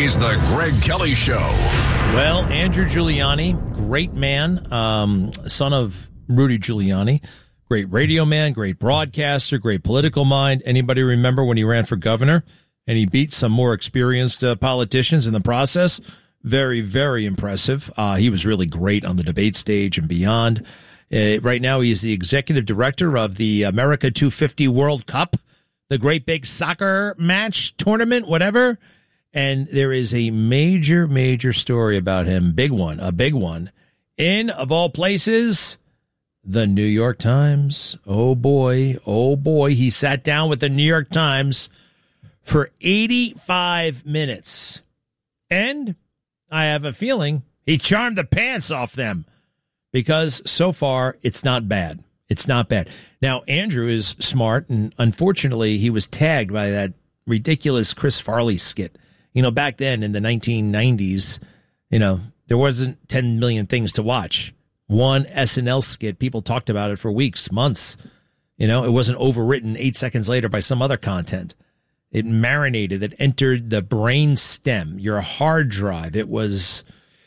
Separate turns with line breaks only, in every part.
is the Greg Kelly Show.
Well, Andrew Giuliani, great man, son of Rudy Giuliani, great radio man, great broadcaster, great political mind. Anybody remember when he ran for governor and he beat some more experienced politicians in the process? Very, very impressive. He was really great on the debate stage and beyond. Right now, he is the executive director of the America 250 World Cup, the great big soccer match tournament, whatever. And there is a major, major story about him. Big one, a big one. In, of all places, the New York Times. Oh, boy. He sat down with the New York Times for 85 minutes. And I have a feeling he charmed the pants off them because so far it's not bad. It's not bad. Now, Andrew is smart, and unfortunately, he was tagged by that ridiculous Chris Farley skit. You know, back then in the 1990s, you know, there wasn't 10 million things to watch. One SNL skit, people talked about it for weeks, months. You know, it wasn't overwritten 8 seconds later by some other content. It marinated. It entered the brain stem, your hard drive. It was,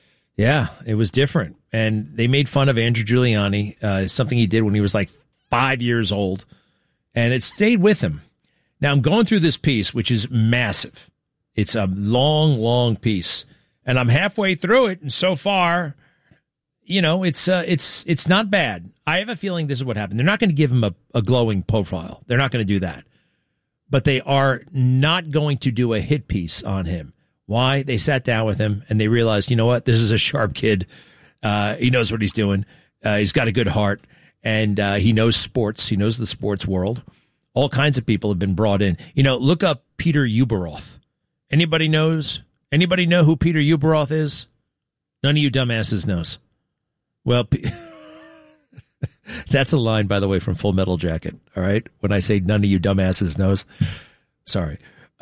it was different. And they made fun of Andrew Giuliani, something he did when he was like 5 years old. And it stayed with him. Now, I'm going through this piece, which is massive. It's a long, long piece. And I'm halfway through it. And so far, you know, it's not bad. I have a feeling this is what happened. They're not going to give him a glowing profile. They're not going to do that. But they are not going to do a hit piece on him. Why? They sat down with him and they realized, you know what? This is a sharp kid. He knows what he's doing. He's got a good heart. And he knows sports. He knows the sports world. All kinds of people have been brought in. You know, look up Peter Ueberroth. Anybody know who Peter Ueberroth is? None of you dumbasses knows. Well, that's a line, by the way, from Full Metal Jacket. All right. When I say none of you dumbasses knows. Sorry.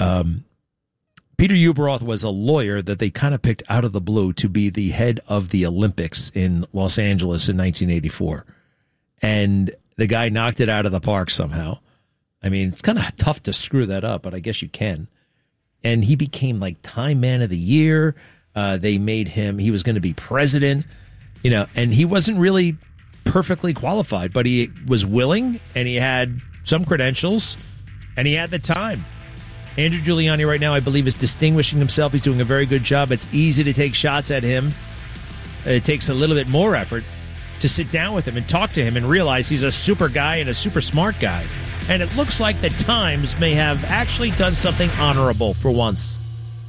Peter Ueberroth was a lawyer that they kind of picked out of the blue to be the head of the Olympics in Los Angeles in 1984. And the guy knocked it out of the park somehow. I mean, it's kind of tough to screw that up, but I guess you can. And he became like Time Man of the Year. They made him, he was going to be president, you know, and he wasn't really perfectly qualified, but he was willing and he had some credentials and he had the time. Andrew Giuliani right now, I believe, is distinguishing himself. He's doing a very good job. It's easy to take shots at him. It takes a little bit more effort to sit down with him and talk to him and realize he's a super guy and a super smart guy. And it looks like the Times may have actually done something honorable for once.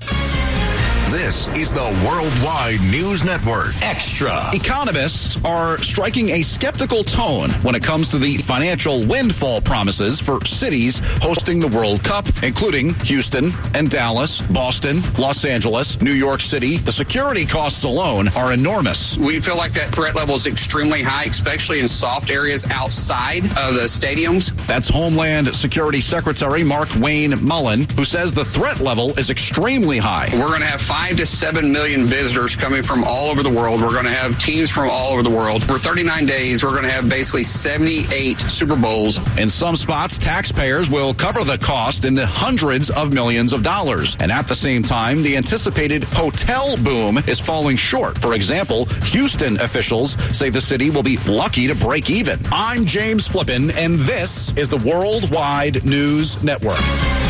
This is the Worldwide News Network Extra.
Economists are striking a skeptical tone when it comes to the financial windfall promises for cities hosting the World Cup, including Houston and Dallas, Boston, Los Angeles, New York City. The security costs alone are enormous.
We feel like that threat level is extremely high, especially in soft areas outside of the stadiums.
That's Homeland Security Secretary Mark Wayne Mullen, who says the threat level is extremely high.
We're going to have 5 to 7 million visitors coming from all over the world. We're going to have teams from all over the world. For 39 days, we're going to have basically 78 Super Bowls.
In some spots, taxpayers will cover the cost in the hundreds of millions of dollars. And at the same time, the anticipated hotel boom is falling short. For example, Houston officials say the city will be lucky to break even. I'm James Flippin, and this is the Worldwide News Network.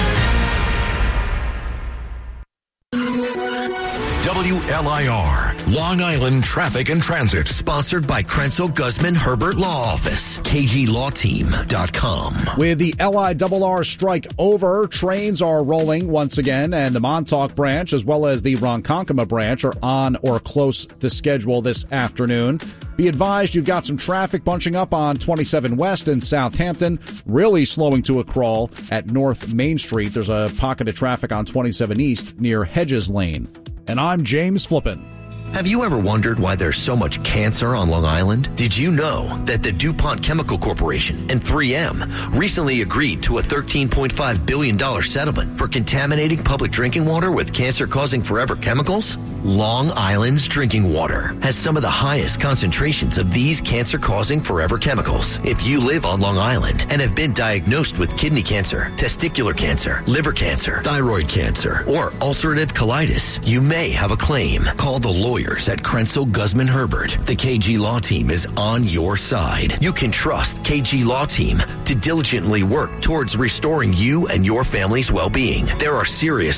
WLIR, Long Island Traffic and Transit.
Sponsored by Krenzel Guzman Herbert Law Office, KGLawTeam.com.
With the LIRR strike over, trains are rolling once again, and the Montauk branch as well as the Ronkonkoma branch are on or close to schedule this afternoon. Be advised you've got some traffic bunching up on 27 West in Southampton, really slowing to a crawl at North Main Street. There's a pocket of traffic on 27 East near Hedges Lane. And I'm James Flippin.
Have you ever wondered why there's so much cancer on Long Island? Did you know that the DuPont Chemical Corporation and 3M recently agreed to a $13.5 billion settlement for contaminating public drinking water with cancer-causing forever chemicals? Long Island's drinking water has some of the highest concentrations of these cancer-causing forever chemicals. If you live on Long Island and have been diagnosed with kidney cancer, testicular cancer, liver cancer, thyroid cancer, or ulcerative colitis, you may have a claim. Call the lawyers at Krenzel Guzman Herbert. The KG Law Team is on your side. You can trust KG Law Team to diligently work towards restoring you and your family's well-being. There are serious